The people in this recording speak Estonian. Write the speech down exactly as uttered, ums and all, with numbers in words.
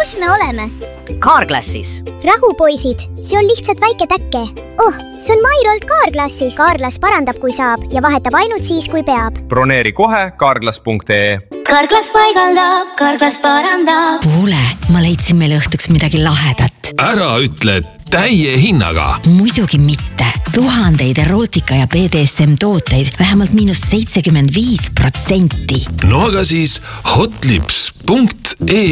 Kus me oleme? Carglassis. Rahu, poisid, see on lihtsalt väike täkke. Oh, see on Mairolt Carglassis. Carglass parandab, kui saab ja vahetab ainult siis, kui peab. Broneeri kohe carglass punkt ee. Carglass paigaldab, Carglass parandab. Kuule, ma leidsin meil õhtuks midagi lahedat. Ära ütle täie hinnaga. Muidugi mitte. Tuhandeid erootika ja B D S M tooteid vähemalt miinus seitsekümmend viis protsenti. No aga siis hotlips punkt ee